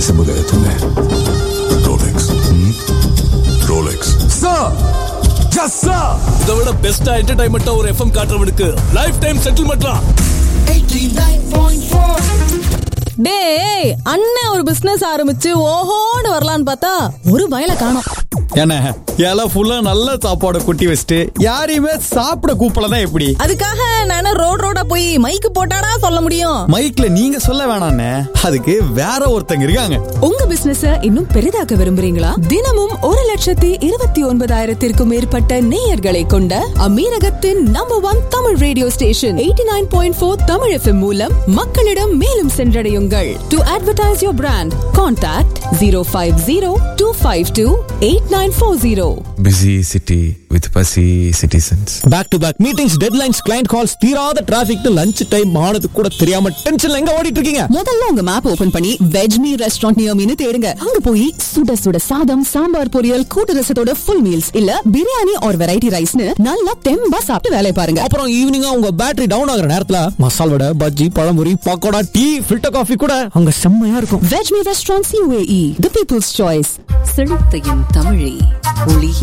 बुलाया तूने? Rolex Rolex sir yes sir. இதை விட பெஸ்டா என்டர்டைன்மெண்டா ஒரு எஃப்எம் காட்டுறவனுக்கு லைஃப் டைம் செட்டில்மெண்ட்லாம் 89.4. டேய், அண்ணன் ஒரு பிசினஸ் ஆரம்பிச்சு ஓஹோன்னு வரலான்னு பார்த்தா ஒரு பயல காணோம். என்ன இலை ஃபுல்லா நல்ல சாப்பாடு கொட்டி வச்சுட்டு யாரையுமே சாப்பிட கூப்பிடலாம் எப்படி? அதுக்காக நானும் ரோடா போய் மைக்கு போட்டாடா சொல்ல முடியும்? மைக்ல நீங்க சொல்ல வேணாண்ணே, அதுக்கு வேற ஒருத்தங்க இருக்காங்க. உங்க பிசினஸ இன்னும் பெரிதாக்க விரும்புறீங்களா? தினமும் 1,29,000 மேற்பட்ட நேயர்களை கொண்ட அமீரகத்தின் number 1 Tamil radio station 89.4 Tamil FM மூலம் மக்களிடம் மேலும் சென்றடையுங்கள். To advertise your brand, contact 050-252-8940. Busy city with fussy citizens. Back to back meetings, deadlines, client calls, தீராத டிராபிக், லஞ்ச் டைம் ஆனது கூட தெரியாம டென்ஷன்ல எங்க ஓடிட்டு இருக்கீங்க? முதல்ல உங்க மேப் ஓபன் பண்ணி வெஜ் மீ ரெஸ்டாரண்ட் நியர் மீனு தேடுங்க. அங்க போய் சுட சுட சாதம், சாம்பார், பொரியல், கூட்டு ரசத்தோட ஃபுல் மீல்ஸ் இல்ல பிரியாணி ஆர் வெரைட்டி ரைஸ்னு நல்லா தெம்பா சாப்பிட்டு வேலைய பாருங்க. அப்புறம் ஈவினிங்கா உங்க பேட்டரி டவுன் ஆகுற நேரத்துல மசால் வடை, bajji, பழமுரி, pakoda, tea, filter coffee கூட அங்க செம்மையா இருக்கும். Veg me restaurant UAE, the people's choice. செழித்தையும் தமிழே ஒளி